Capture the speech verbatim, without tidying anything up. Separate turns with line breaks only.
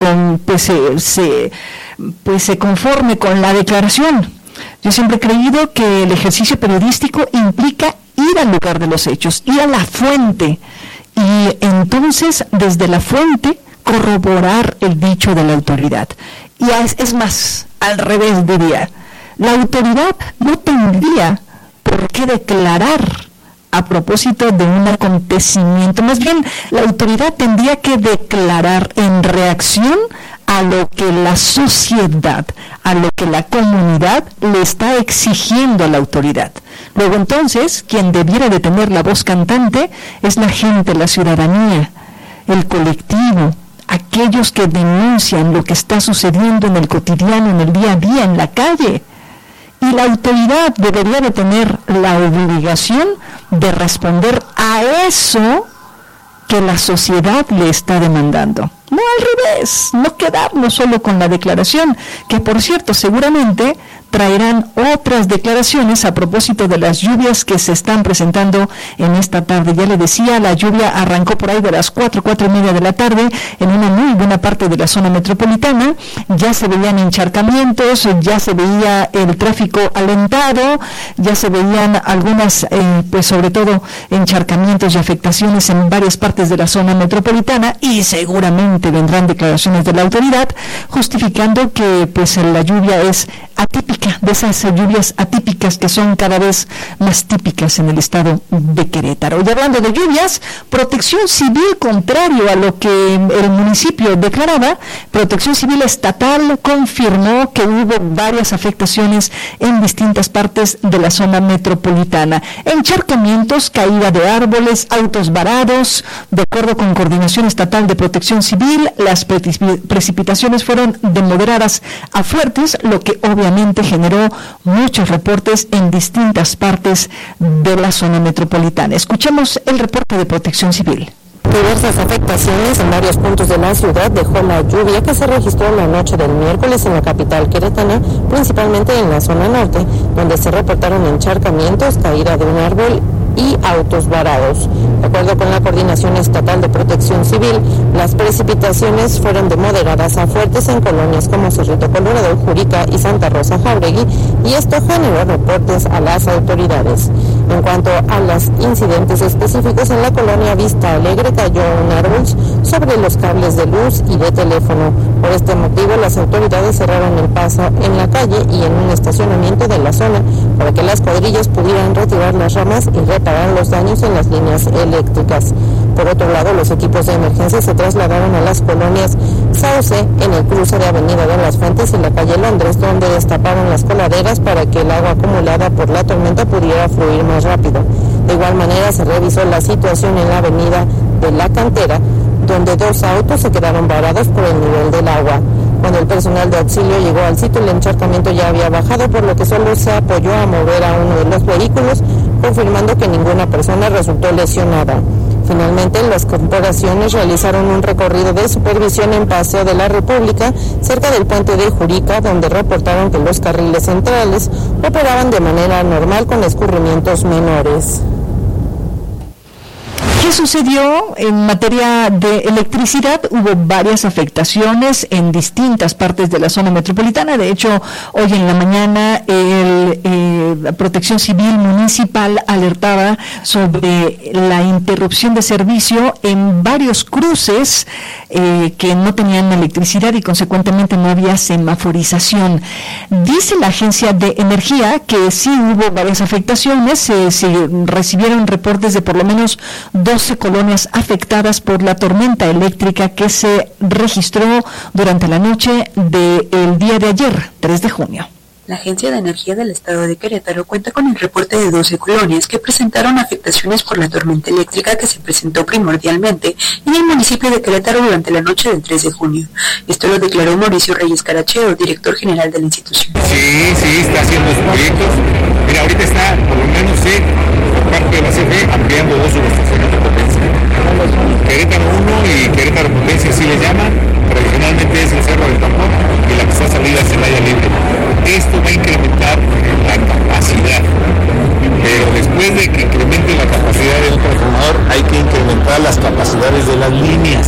con, pues, se, se, pues se conforme con la declaración. Yo siempre he creído que el ejercicio periodístico implica ir al lugar de los hechos, ir a la fuente, y entonces desde la fuente corroborar el dicho de la autoridad. Y es, es más, al revés diría, la autoridad no tendría por qué declarar a propósito de un acontecimiento, más bien la autoridad tendría que declarar en reacción a lo que la sociedad, a lo que la comunidad le está exigiendo a la autoridad. Luego entonces, quien debiera de tener la voz cantante es la gente, la ciudadanía, el colectivo, aquellos que denuncian lo que está sucediendo en el cotidiano, en el día a día, en la calle. Y la autoridad debería de tener la obligación de responder a eso que la sociedad le está demandando. No al revés, no quedarnos solo con la declaración, que por cierto seguramente traerán otras declaraciones a propósito de las lluvias que se están presentando en esta tarde. Ya le decía, la lluvia arrancó por ahí de las cuatro, cuatro y media de la tarde en una muy buena parte de la zona metropolitana. Ya se veían encharcamientos, ya se veía el tráfico alentado, ya se veían algunas, eh, pues sobre todo encharcamientos y afectaciones en varias partes de la zona metropolitana, y seguramente vendrán declaraciones de la autoridad justificando que pues la lluvia es atípica, de esas lluvias atípicas que son cada vez más típicas en el estado de Querétaro. Y hablando de lluvias, Protección Civil, contrario a lo que el municipio declaraba, Protección Civil Estatal confirmó que hubo varias afectaciones en distintas partes de la zona metropolitana. Encharcamientos, caída de árboles, autos varados. De acuerdo con Coordinación Estatal de Protección Civil, las precipitaciones fueron de moderadas a fuertes, lo que obviamente generó muchos reportes en distintas partes de la zona metropolitana. Escuchemos el reporte de Protección Civil.
Diversas afectaciones en varios puntos de la ciudad dejó la lluvia que se registró la noche del miércoles en la capital queretana, principalmente en la zona norte, donde se reportaron encharcamientos, caída de un árbol y autos varados. De acuerdo con la Coordinación Estatal de Protección Civil, las precipitaciones fueron de moderadas a fuertes en colonias como Cerrito Colorado, Jurica y Santa Rosa Jáuregui, y esto generó reportes a las autoridades. En cuanto a los incidentes específicos, en la colonia Vista Alegre cayó un árbol sobre los cables de luz y de teléfono. Por este motivo, las autoridades cerraron el paso en la calle y en un estacionamiento de la zona para que las cuadrillas pudieran retirar las ramas y reparar los daños en las líneas eléctricas. Por otro lado, los equipos de emergencia se trasladaron a las colonias Sauce, en el cruce de Avenida de las Fuentes y la calle Londres, donde destaparon las coladeras para que el agua acumulada por la tormenta pudiera fluir más rápido. De igual manera, se revisó la situación en la Avenida de la Cantera, donde dos autos se quedaron varados por el nivel del agua. Cuando el personal de auxilio llegó al sitio, el encharcamiento ya había bajado, por lo que solo se apoyó a mover a uno de los vehículos, confirmando que ninguna persona resultó lesionada. Finalmente, las corporaciones realizaron un recorrido de supervisión en Paseo de la República, cerca del puente de Jurica, donde reportaron que los carriles centrales operaban de manera normal con escurrimientos menores.
¿Qué sucedió en materia de electricidad? Hubo varias afectaciones en distintas partes de la zona metropolitana. De hecho, hoy en la mañana el, eh, la Protección Civil Municipal alertaba sobre la interrupción de servicio en varios cruces eh, que no tenían electricidad y consecuentemente no había semaforización. Dice la Agencia de Energía que sí hubo varias afectaciones, eh, se recibieron reportes de por lo menos doce colonias afectadas por la tormenta eléctrica que se registró durante la noche del día de ayer, tres de junio.
La Agencia de Energía del Estado de Querétaro cuenta con el reporte de doce colonias que presentaron afectaciones por la tormenta eléctrica que se presentó primordialmente en el municipio de Querétaro durante la noche del tres de junio. Esto lo declaró Mauricio Reyes Caracheo, director general de la institución.
Sí, sí, está haciendo sus proyectos. Mira, ahorita está, por lo menos, sí, por parte de la C F E, ampliando dos subestaciones de potencia. Querétaro uno y Querétaro